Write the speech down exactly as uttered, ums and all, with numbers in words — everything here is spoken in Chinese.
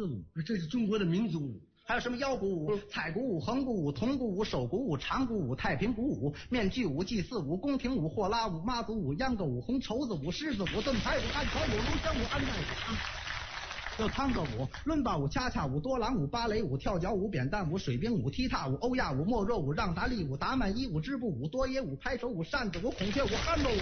字舞， 这是中国的民族舞。 还有什么腰鼓舞、彩鼓舞、横鼓舞、铜鼓舞、手鼓舞、长鼓舞、太平鼓舞、面具舞、祭祀舞、宫廷舞、货拉舞、妈祖舞、秧歌舞、红绸子舞、狮子舞、盾牌舞、汉朝舞、龙香舞、安奈舞。有汤歌舞、伦巴舞、恰恰舞、多朗舞、芭蕾舞、跳脚舞、扁担舞、水兵舞、踢踏舞、欧亚舞、莫若舞、让达利舞、达曼伊舞、织布舞、多耶舞、拍手舞、扇子舞、孔雀舞、汉罗舞。